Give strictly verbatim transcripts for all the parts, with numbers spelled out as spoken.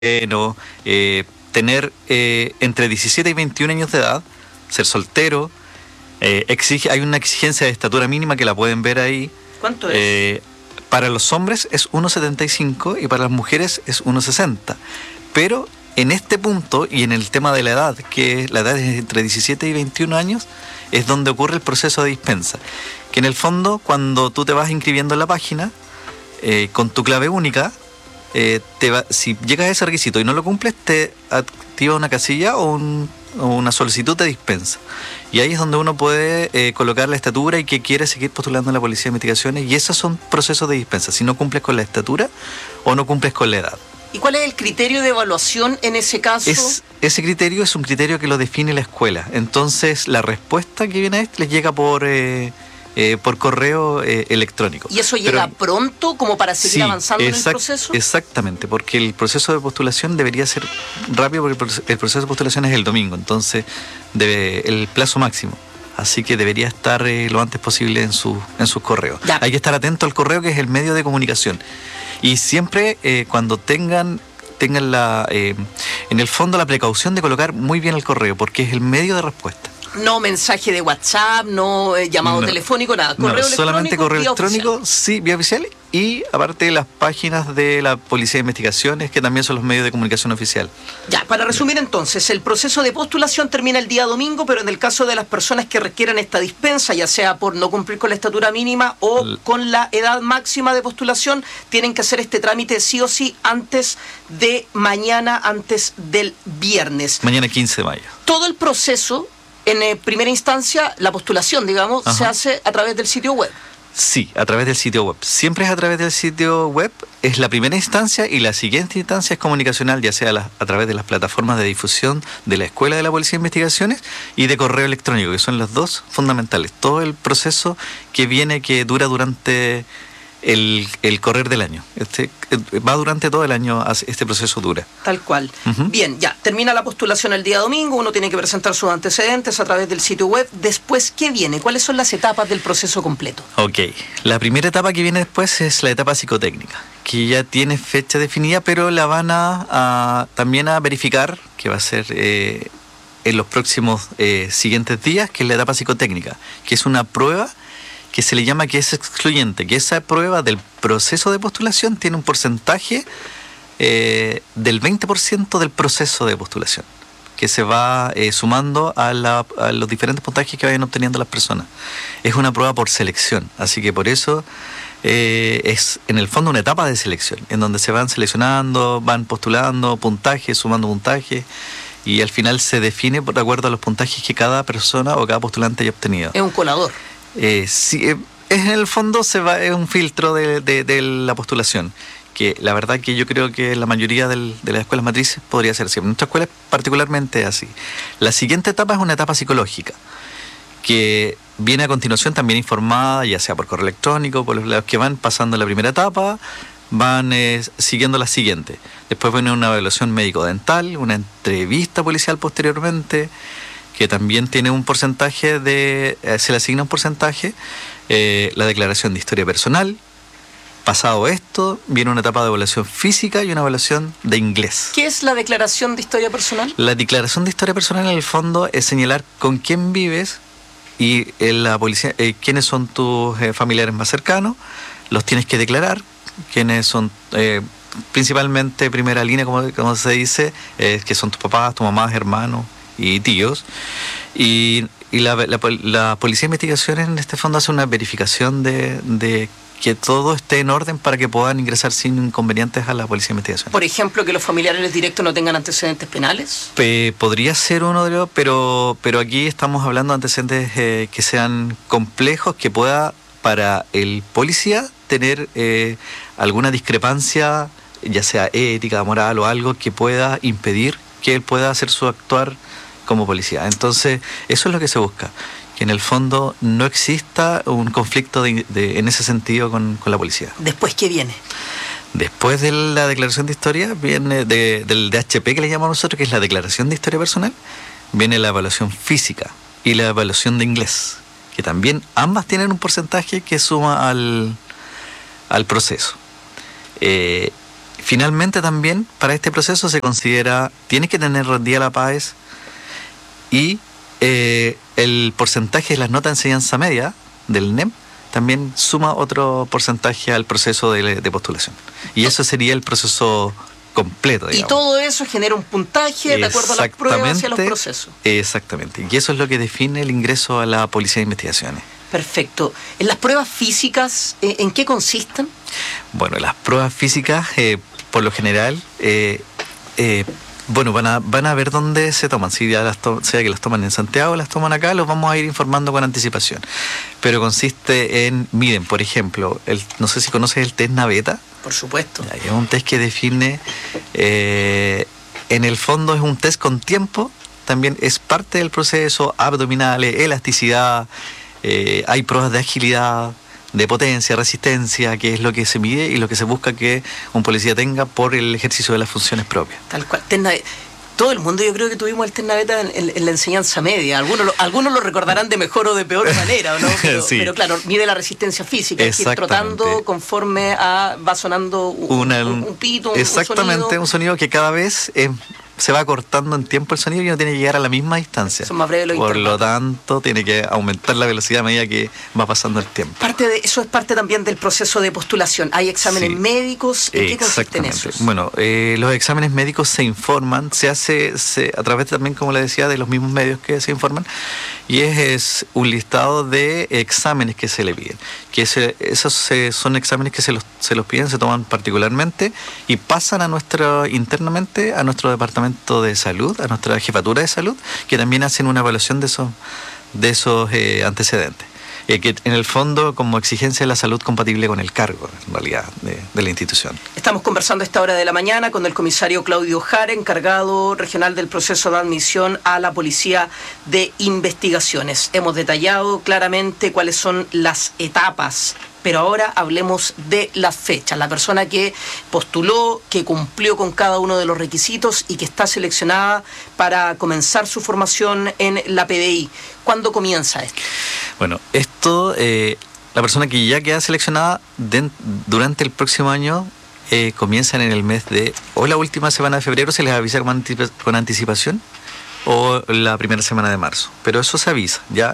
bueno, eh, tener eh, entre diecisiete y veintiún años de edad, ser soltero, eh, exige, hay una exigencia de estatura mínima que la pueden ver ahí. ¿Cuánto es? Eh, para los hombres es uno setenta y cinco y para las mujeres es uno sesenta. Pero en este punto y en el tema de la edad, que la edad es entre diecisiete y veintiún años, es donde ocurre el proceso de dispensa. Que en el fondo, cuando tú te vas inscribiendo en la página, eh, con tu clave única, eh, te va, si llegas a ese requisito y no lo cumples, te activa una casilla o, un, o una solicitud de dispensa. Y ahí es donde uno puede eh, colocar la estatura y que quiere seguir postulando en la Policía de Investigaciones. Y esos son procesos de dispensa, si no cumples con la estatura o no cumples con la edad. ¿Y cuál es el criterio de evaluación en ese caso? Es, ese criterio es un criterio que lo define la escuela. Entonces, la respuesta que viene a este les llega por eh, eh, por correo eh, electrónico. ¿Y eso llega Pero, pronto como para seguir sí, avanzando exact, en el proceso? Exactamente, porque el proceso de postulación debería ser rápido, porque el proceso de postulación es el domingo, entonces debe, el plazo máximo. Así que debería estar eh, lo antes posible en, su, en sus correos. Ya. Hay que estar atento al correo, que es el medio de comunicación. Y siempre eh, cuando tengan, tengan la, eh, en el fondo la precaución de colocar muy bien el correo, porque es el medio de respuesta. No mensaje de WhatsApp, no eh, llamado no, telefónico, nada. Correo no, electrónico, solamente correo electrónico, oficial. Sí, vía oficial. Y aparte las páginas de la Policía de Investigaciones, que también son los medios de comunicación oficial. Ya, para resumir entonces, el proceso de postulación termina el día domingo, pero en el caso de las personas que requieran esta dispensa, ya sea por no cumplir con la estatura mínima o el... con la edad máxima de postulación, tienen que hacer este trámite sí o sí antes de mañana, antes del viernes. Mañana quince de mayo. Todo el proceso, en eh, primera instancia, la postulación, digamos, Ajá. se hace a través del sitio web. Sí, a través del sitio web. Siempre es a través del sitio web, es la primera instancia, y la siguiente instancia es comunicacional, ya sea la, a través de las plataformas de difusión de la Escuela de la Policía de Investigaciones y de correo electrónico, que son los dos fundamentales. Todo el proceso que viene, que dura durante el, el correr del año. Este, va durante todo el año, este proceso dura. Tal cual. Uh-huh. Bien, ya, termina la postulación el día domingo, uno tiene que presentar sus antecedentes a través del sitio web. Después, ¿qué viene? ¿Cuáles son las etapas del proceso completo? Ok, la primera etapa que viene después es la etapa psicotécnica, que ya tiene fecha definida, pero la van a, a también a verificar, que va a ser eh, en los próximos eh, siguientes días, que es la etapa psicotécnica, que es una prueba que se le llama que es excluyente, que esa prueba del proceso de postulación tiene un porcentaje eh, del veinte por ciento del proceso de postulación, que se va eh, sumando a, la, a los diferentes puntajes que vayan obteniendo las personas. Es una prueba por selección, así que por eso eh, es en el fondo una etapa de selección, en donde se van seleccionando, van postulando puntajes, sumando puntajes, y al final se define de acuerdo a los puntajes que cada persona o cada postulante haya obtenido. Es un colador. Eh, sí, eh, en el fondo se va, es un filtro de, de, de la postulación, que la verdad que yo creo que la mayoría del, de las escuelas matrices podría ser así. En nuestra escuela es particularmente así. La siguiente etapa es una etapa psicológica, que viene a continuación también informada, ya sea por correo electrónico, por los que van pasando la primera etapa, van eh, siguiendo la siguiente. Después viene una evaluación médico-dental, una entrevista policial posteriormente, que también tiene un porcentaje de, eh, se le asigna un porcentaje, eh, la declaración de historia personal. Pasado esto, viene una etapa de evaluación física y una evaluación de inglés. ¿Qué es la declaración de historia personal? La declaración de historia personal, en el fondo, es señalar con quién vives y eh, la policía, eh, quiénes son tus eh, familiares más cercanos, los tienes que declarar, quiénes son, eh, principalmente primera línea, como, como se dice, eh, que son tus papás, tus mamás, hermanos y tíos, y, y la, la, la Policía de Investigaciones en este fondo hace una verificación de, de que todo esté en orden para que puedan ingresar sin inconvenientes a la Policía de Investigaciones. Por ejemplo, que los familiares directos no tengan antecedentes penales. Pe, podría ser uno de los, pero, pero aquí estamos hablando de antecedentes eh, que sean complejos, que pueda para el policía tener eh, alguna discrepancia, ya sea ética, moral o algo que pueda impedir que él pueda hacer su actuar como policía. Entonces, eso es lo que se busca, que en el fondo no exista un conflicto de, de, en ese sentido con, con la policía. ¿Después qué viene? Después de la declaración de historia, viene de, del D H P, que le llamamos nosotros, que es la declaración de historia personal, viene la evaluación física y la evaluación de inglés, que también ambas tienen un porcentaje que suma al, al proceso. Eh, finalmente también para este proceso se considera, tienes que tener rendida la PAES y eh, el porcentaje de las notas de enseñanza media del I N E M también suma otro porcentaje al proceso de, de postulación. Y eso sería el proceso completo, digamos. Y todo eso genera un puntaje de acuerdo a las pruebas y a los procesos. Exactamente. Y eso es lo que define el ingreso a la Policía de Investigaciones. Perfecto. ¿En las pruebas físicas, eh, en qué consisten? Bueno, las pruebas físicas, eh, por lo general, eh, eh, bueno, van a, van a ver dónde se toman. Si ya las to- sea que las toman en Santiago, las toman acá, los vamos a ir informando con anticipación. Pero consiste en, miren, por ejemplo, el, no sé si conoces el test Naveta. Por supuesto. Es un test que define, eh, en el fondo es un test con tiempo, también es parte del proceso, abdominales, elasticidad, eh, hay pruebas de agilidad, de potencia, resistencia, que es lo que se mide y lo que se busca que un policía tenga por el ejercicio de las funciones propias. Tal cual. Test Naveta. Todo el mundo yo creo que tuvimos el test Naveta en, en, en la enseñanza media. Algunos lo, algunos lo recordarán de mejor o de peor manera, ¿no? Pero, sí. pero claro, mide la resistencia física, es ir trotando conforme a, va sonando un, Una, un, un pito, un, exactamente, un sonido. un sonido que cada vez es, se va acortando en tiempo el sonido y no tiene que llegar a la misma distancia. Son más breves los Por intervalos. lo tanto, tiene que aumentar la velocidad a medida que va pasando el tiempo. Parte de eso es parte también del proceso de postulación. Hay exámenes Sí. médicos. ¿En qué consisten Exactamente. esos? Bueno, eh, los exámenes médicos se informan, se hace se, a través también, como le decía, de los mismos medios que se informan, y es, es un listado de exámenes que se le piden. Que se, esos se, son exámenes que se los, se los piden, se toman particularmente y pasan a nuestro internamente a nuestro departamento de salud, a nuestra jefatura de salud, que también hacen una evaluación de esos, de esos eh, antecedentes. Eh, que en el fondo como exigencia de la salud compatible con el cargo, en realidad, de, de la institución. Estamos conversando a esta hora de la mañana con el comisario Claudio Jara, encargado regional del proceso de admisión a la Policía de Investigaciones. Hemos detallado claramente cuáles son las etapas, pero ahora hablemos de las fechas. La persona que postuló, que cumplió con cada uno de los requisitos y que está seleccionada para comenzar su formación en la P D I. ¿Cuándo comienza esto? Bueno, esto, eh, la persona que ya queda seleccionada de, durante el próximo año eh, comienzan en el mes de, o la última semana de febrero se les avisa con, anticipa, con anticipación, o la primera semana de marzo. Pero eso se avisa, ya.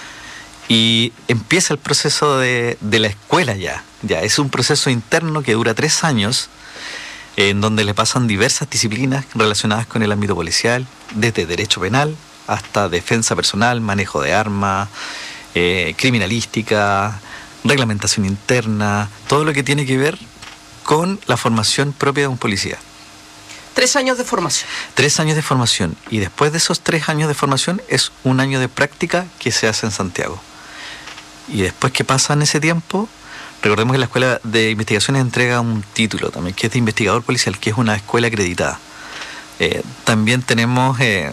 Y empieza el proceso de, de la escuela ya. Ya es un proceso interno que dura tres años, eh, en donde le pasan diversas disciplinas relacionadas con el ámbito policial, desde derecho penal hasta defensa personal, manejo de armas, eh, criminalística, reglamentación interna, todo lo que tiene que ver con la formación propia de un policía. Tres años de formación. Tres años de formación. Y después de esos tres años de formación es un año de práctica que se hace en Santiago. Y después que pasan ese tiempo, recordemos que la Escuela de Investigaciones entrega un título también, que es de investigador policial, que es una escuela acreditada. Eh, también tenemos eh,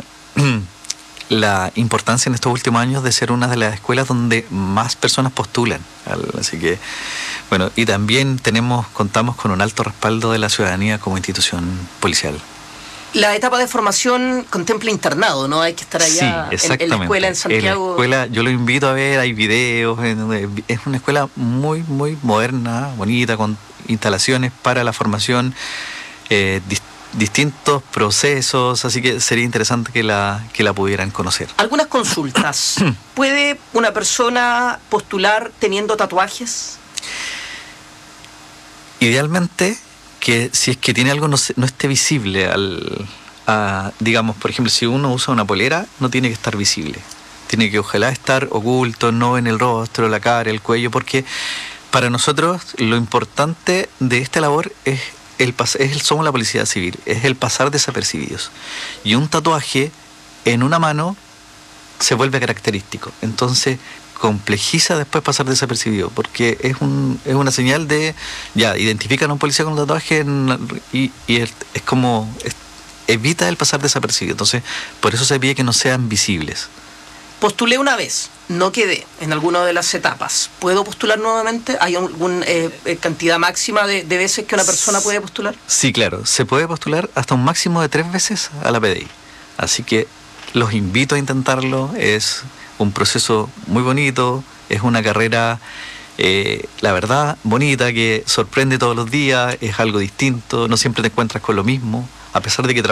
la importancia en estos últimos años de ser una de las escuelas donde más personas postulan. Así que, bueno, y también tenemos, contamos con un alto respaldo de la ciudadanía como institución policial. La etapa de formación contempla internado, ¿no? Hay que estar allá sí, en, en la escuela en Santiago. En la escuela, yo lo invito a ver, hay videos, es una escuela muy, muy moderna, bonita, con instalaciones para la formación, eh, dis, distintos procesos, así que sería interesante que la, que la pudieran conocer. Algunas consultas. ¿Puede una persona postular teniendo tatuajes? Idealmente, que si es que tiene algo no, se, no esté visible al, a, digamos, por ejemplo, si uno usa una polera, no tiene que estar visible. Tiene que ojalá estar oculto, no en el rostro, la cara, el cuello, porque para nosotros lo importante de esta labor es el, es el somos la policía civil, es el pasar desapercibidos. Y un tatuaje en una mano se vuelve característico. Entonces complejiza después pasar desapercibido, porque es un es una señal de, ya, identifican a un policía con un tatuaje en, y, y es, es como, es, evita el pasar desapercibido. Entonces, por eso se pide que no sean visibles. Postulé una vez, no quedé en alguna de las etapas. ¿Puedo postular nuevamente? ¿Hay alguna eh, cantidad máxima de, de veces que una persona puede postular? Sí, claro, se puede postular hasta un máximo de tres veces a la P D I. Así que los invito a intentarlo, es un proceso muy bonito, es una carrera eh, la verdad, bonita, que sorprende todos los días, es algo distinto, no siempre te encuentras con lo mismo, a pesar de que